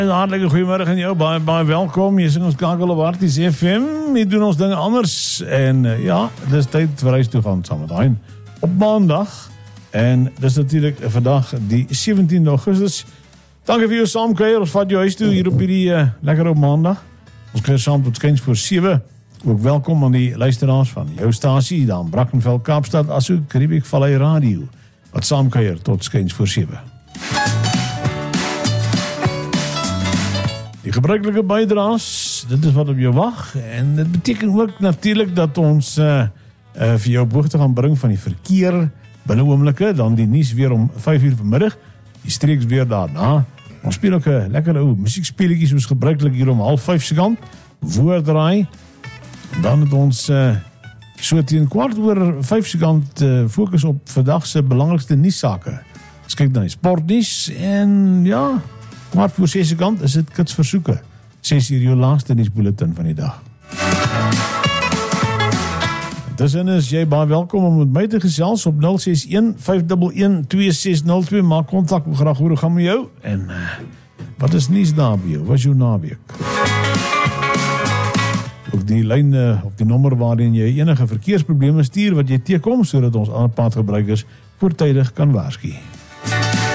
Hartelijk goeiemiddag aan jou, baie welkom. Hier is ons skakel op Arties FM. Hier doen ons dinge anders. En dis tyd vir huis toe gaan saam met Hein op maandag. En dis natuurlijk vandag die 17 Augustus. Dankie vir jou saamkuier. Ons vat jou huis toe hier op hierdie lekker op maandag. Ons kuier saam tot skens voor 7. Ook welkom aan die luisteraars van jou stasie, daar in Brackenfell, Kaapstad, asook Riebeek Vallei Radio, wat saamkuier tot skens voor 7. Die gebruikelike bydraes, dit is wat op jou wag. En dit beteken ook natuurlijk dat ons vir jou op hoogte gaan bring van die verkeer binne oomblikke, dan die nuus weer om 5 uur vanmiddag, die streeks weer daarna. Ons speel ook 'n lekker ou musiekspeletjie soos gebruiklik hier om 4:30 se kant, voordraai. En dan het ons so teen 4:15 se kant fokus op vandag se belangrikste nuussake. Ons kyk dan die sportnuus en 4:06 se kant is dit kitsversoeke. 6 uur jou laaste nuusbulletin van die dag. Tussen is jy baie welkom om met my te gesels op 061-511-2602. Maak kontak, ek graag hoor hoe gaan met jou. En wat is nuus daar by jou? Wat is jou naweek? Ook die lyn op die nommer waarin jy enige verkeersprobleme stuur wat jy teekom, sodat ons ander paadgebruikers voortydig kan waarsku.